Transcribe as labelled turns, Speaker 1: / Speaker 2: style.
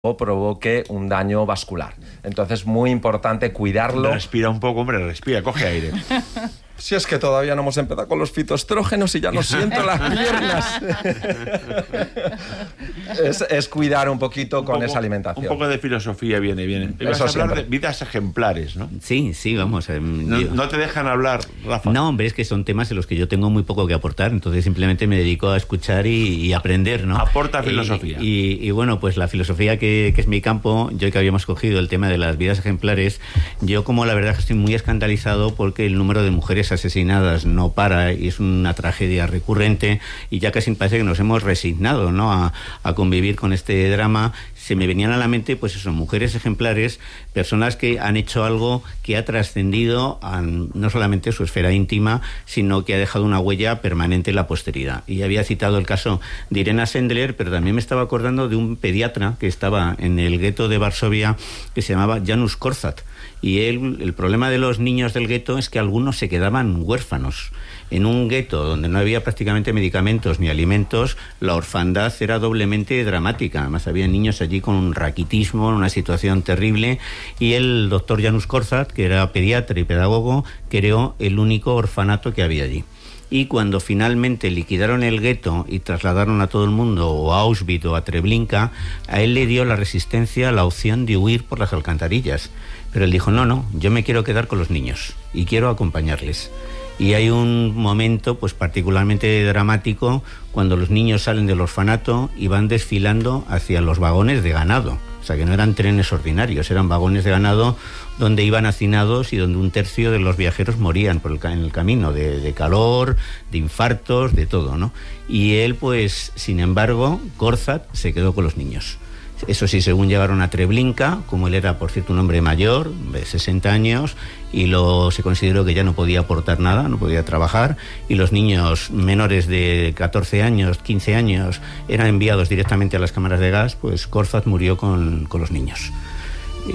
Speaker 1: o provoque un daño vascular. Entonces, muy importante cuidarlo.
Speaker 2: Respira un poco, hombre, respira, coge aire.
Speaker 1: Si es que todavía no hemos empezado con los fitoestrógenos y ya no siento las piernas. es cuidar un poquito con esa alimentación.
Speaker 2: Un poco de filosofía viene. Vas a hablar de vidas ejemplares, ¿no?
Speaker 3: Sí, vamos.
Speaker 2: No te dejan hablar, Rafa.
Speaker 3: No, hombre, es que son temas en los que yo tengo muy poco que aportar, entonces simplemente me dedico a escuchar y aprender, ¿no?
Speaker 2: Aporta filosofía.
Speaker 3: Y bueno, pues la filosofía que es mi campo, yo que habíamos cogido el tema de las vidas ejemplares, yo como la verdad que estoy muy escandalizado porque el número de mujeres asesinadas no para y es una tragedia recurrente y ya casi parece que nos hemos resignado, ¿no?, a convivir con este drama. Se me venían a la mente, pues eso, mujeres ejemplares, personas que han hecho algo que ha trascendido a no solamente su esfera íntima, sino que ha dejado una huella permanente en la posteridad. Y había citado el caso de Irena Sendler, pero también me estaba acordando de un pediatra que estaba en el gueto de Varsovia, que se llamaba Janusz Korczak. Y el problema de los niños del gueto es que algunos se quedaban huérfanos. En un gueto donde no había prácticamente medicamentos ni alimentos, la orfandad era doblemente dramática. Además, había niños allí con un raquitismo, una situación terrible, y el doctor Janusz Korczak, que era pediatra y pedagogo, creó el único orfanato que había allí. Y cuando finalmente liquidaron el gueto y trasladaron a todo el mundo o a Auschwitz o a Treblinka, a él le dio la resistencia la opción de huir por las alcantarillas. Pero él dijo, no, yo me quiero quedar con los niños y quiero acompañarles. Y hay un momento pues particularmente dramático cuando los niños salen del orfanato y van desfilando hacia los vagones de ganado. O sea, que no eran trenes ordinarios, eran vagones de ganado donde iban hacinados y donde un tercio de los viajeros morían en el camino, de calor, de infartos, de todo, ¿no? Y él, pues, sin embargo, Korczak se quedó con los niños. Eso sí, según llegaron a Treblinka, como él era, por cierto, un hombre mayor, de 60 años, y se consideró que ya no podía aportar nada, no podía trabajar, y los niños menores de 14 años, 15 años, eran enviados directamente a las cámaras de gas, pues Korczak murió con los niños.